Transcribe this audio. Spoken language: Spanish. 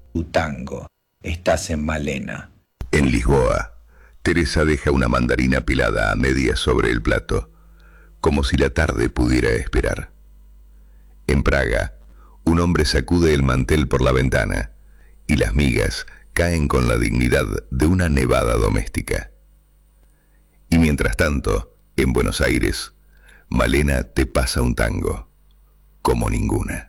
tu tango. Estás en Malena. En Lisboa, Teresa deja una mandarina pelada a medias sobre el plato, como si la tarde pudiera esperar. En Praga, un hombre sacude el mantel por la ventana y las migas caen con la dignidad de una nevada doméstica. Y mientras tanto, en Buenos Aires, Malena te pasa un tango, como ninguna.